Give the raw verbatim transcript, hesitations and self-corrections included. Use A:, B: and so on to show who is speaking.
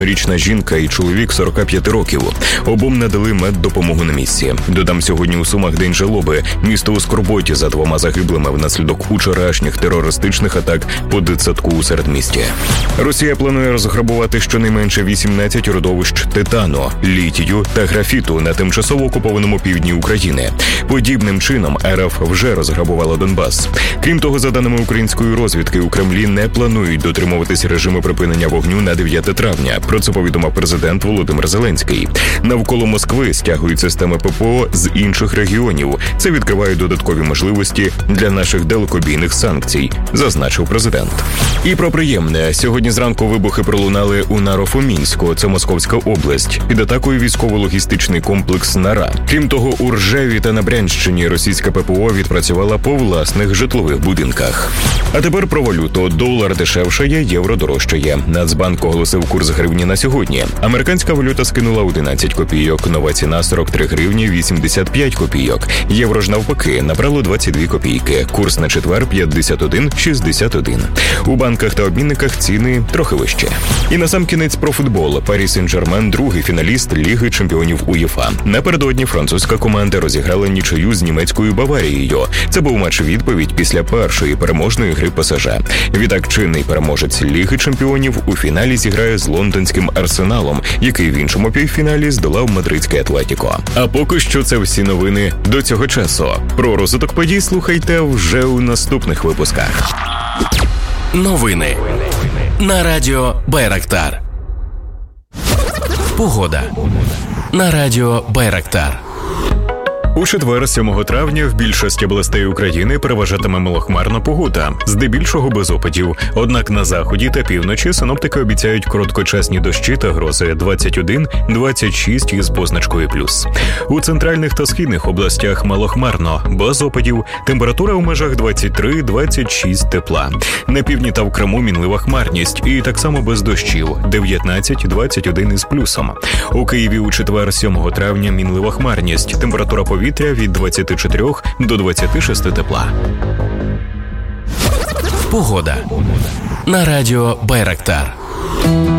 A: Річна жінка і чоловік сорок п'ять років. Обом надали меддопомогу на місці. Додам, сьогодні у Сумах день жалоби. Місто у скорботі за двома загиблими внаслідок учорашніх терористичних атак по дитсадку у середмісті. Росія планує розграбувати щонайменше вісімнадцять родовищ титану, літію та графіту на тимчасово окупованому півдні України. Подібним чином РФ вже розграбувала Донбас. Крім того, за даними української розвідки, у Кремлі не планують дотримуватись режиму припинення вогню на дев'яте травня. Про це повідомив президент Володимир Зеленський. Навколо Москви стягують системи ППО з інших регіонів. Це відкриває додаткові можливості для наших далекобійних санкцій, зазначив президент. І про приємне. Сьогодні зранку вибухи пролунали у Наро-Фомінську, це Московська область, під атакою військово-логістичний комплекс «Нара». Крім того, у Ржеві та на Брянщині російська ППО відпрацювала по власних житлових будинках. А тепер про валюту. Долар дешевшає, євро дорожчає. Нацбанк оголосив курс гривні на сьогодні. Американська валюта скинула одинадцять копійок, нова ціна сорок три гривні вісімдесят п'ять копійок. Євро ж навпаки набрало двадцять дві копійки. Курс на четвер п'ятдесят один шістдесят один. У банках та обмінниках ціни трохи вище. І насамкінець про футбол. Парі Сен-Жермен – другий фіналіст Ліги чемпіонів УЄФА. Напередодні французька команда розіграла нічию з німецькою Баварією. Це був матч-відповідь після першої переможної гри ПСЖ. Відтак чинний переможець Ліги чемпіонів у фіналі зіграє з лондонським Арсеналом, який в іншому півфіналі здолав мадридське Атлетіко. А поки що це всі новини до цього часу. Про розвиток подій слухайте вже у наступних випусках.
B: Новини на радіо Байрактар. Погода на радіо Байрактар.
A: У четвер, сьомого травня, в більшості областей України переважатиме малохмарна погода, здебільшого без опадів. Однак на заході та півночі синоптики обіцяють короткочасні дощі та грози двадцять один - двадцять шість із позначкою плюс. У центральних та східних областях малохмарно, без опадів, температура у межах двадцять три - двадцять шість тепла. На півдні та в Криму мінлива хмарність і так само без дощів дев'ятнадцять - двадцять один із плюсом. У Києві у четвер, сьомого травня, мінлива хмарність, температура повітря Повітря від двадцяти чотирьох до двадцяти шести тепла.
B: Погода на радіо Байрактар.